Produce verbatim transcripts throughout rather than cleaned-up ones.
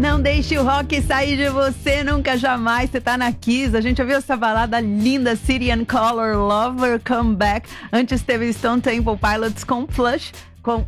Não deixe o rock sair de você nunca, jamais. Você tá na Kiss. A gente ouviu essa balada linda, City and Color, Lover, Come Back. Antes teve Stone Temple Pilots com Plush, com...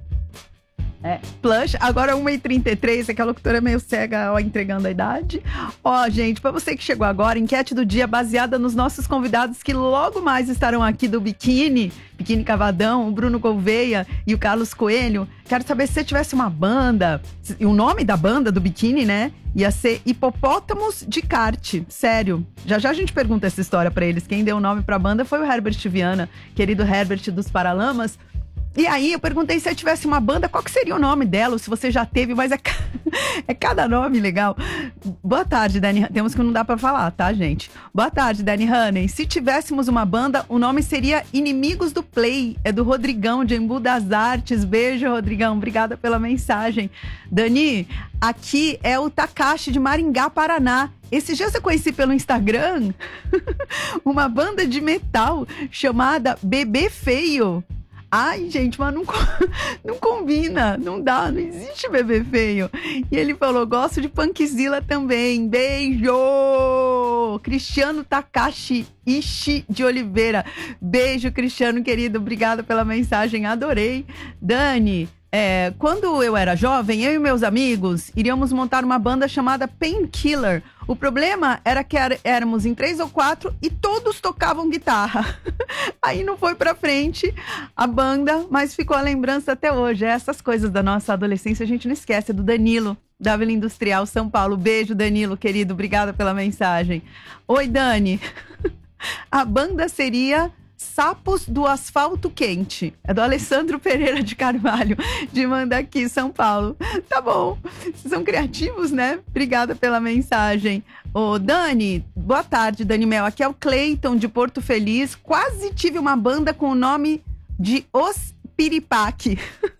É, Plush, agora uma e trinta e três, aquela locutora meio cega, ó, entregando a idade. Ó, gente, pra você que chegou agora, enquete do dia baseada nos nossos convidados que logo mais estarão aqui do Biquíni, Biquíni Cavadão, o Bruno Gouveia e o Carlos Coelho. Quero saber se você tivesse uma banda, e o nome da banda do Biquíni, né? Ia ser Hipopótamos de Kart, sério. Já já a gente pergunta essa história pra eles. Quem deu o nome pra banda foi o Herbert Viana, querido Herbert dos Paralamas. E aí eu perguntei se eu tivesse uma banda, qual que seria o nome dela, ou se você já teve, mas é, é cada nome legal. Boa tarde, Dani. Temos que não dá pra falar, tá, gente? Boa tarde, Dani Honey. Se tivéssemos uma banda, o nome seria Inimigos do Play. É do Rodrigão, de Embu das Artes. Beijo, Rodrigão. Obrigada pela mensagem. Dani, aqui é o Takashi de Maringá, Paraná. Esses dias eu conheci pelo Instagram uma banda de metal chamada Bebê Feio. Ai, gente, mas não, não combina, não dá, não existe bebê feio. E ele falou, gosto de Punkzilla também, beijo! Cristiano Takashi Ishi de Oliveira, beijo, Cristiano, querido, obrigada pela mensagem, adorei. Dani, é, quando eu era jovem, eu e meus amigos iríamos montar uma banda chamada Painkiller. O problema era que éramos em três ou quatro e todos tocavam guitarra. Aí não foi pra frente a banda, mas ficou a lembrança até hoje. Essas coisas da nossa adolescência a gente não esquece. Do Danilo, da Vila Industrial, São Paulo. Beijo, Danilo, querido. Obrigada pela mensagem. Oi, Dani. A banda seria Sapos do Asfalto Quente. É do Alessandro Pereira de Carvalho, de Mandaqui, São Paulo. Tá bom. Vocês são criativos, né? Obrigada pela mensagem. Ô, Dani, boa tarde, Dani Mel. Aqui é o Cleiton, de Porto Feliz. Quase tive uma banda com o nome de Os Piripaque.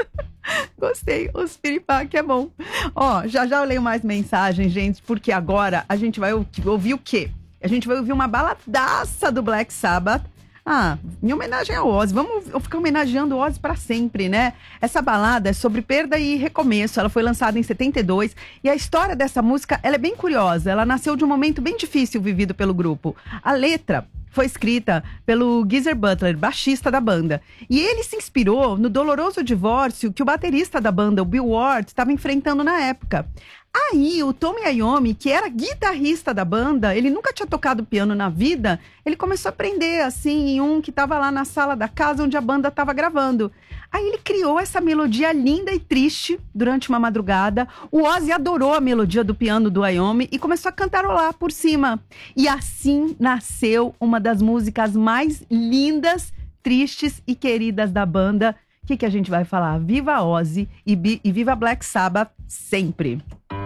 Gostei, Os Piripaque é bom. Ó, já já eu leio mais mensagens, gente, porque agora a gente vai ouvir o quê? A gente vai ouvir uma baladaça do Black Sabbath. Ah, em homenagem ao Ozzy. Vamos ficar homenageando o Ozzy pra sempre, né? Essa balada é sobre perda e recomeço. Ela foi lançada em setenta e dois e a história dessa música, ela é bem curiosa. Ela nasceu de um momento bem difícil vivido pelo grupo. A letra foi escrita pelo Geezer Butler, baixista da banda. E ele se inspirou no doloroso divórcio que o baterista da banda, o Bill Ward, estava enfrentando na época. Aí, o Tony Iommi, que era guitarrista da banda, ele nunca tinha tocado piano na vida, ele começou a aprender, assim, em um que estava lá na sala da casa onde a banda estava gravando. Aí ele criou essa melodia linda e triste durante uma madrugada. O Ozzy adorou a melodia do piano do Iommi e começou a cantarolar por cima. E assim nasceu uma das músicas mais lindas, tristes e queridas da banda. O que, que a gente vai falar? Viva Ozzy e, e viva Black Sabbath sempre!